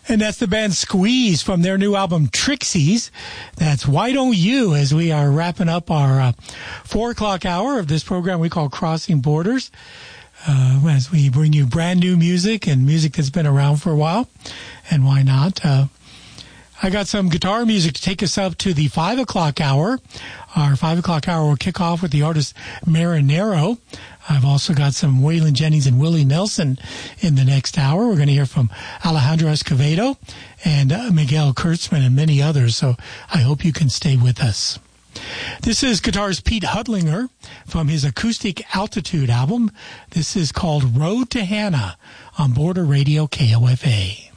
And that's the band Squeeze from their new album Trixies. That's Why Don't You, as we are wrapping up our 4 o'clock hour of this program we call Crossing Borders, as we bring you brand new music and music that's been around for a while. And why not? I got some guitar music to take us up to the 5 o'clock hour. Our 5 o'clock hour will kick off with the artist Marinero. I've also got some Waylon Jennings and Willie Nelson in the next hour. We're going to hear from Alejandro Escovedo and Miguel Kurtzman and many others, so I hope you can stay with us. This is guitarist Pete Hudlinger from his Acoustic Altitude album. This is called Road to Hannah on Border Radio KOFA.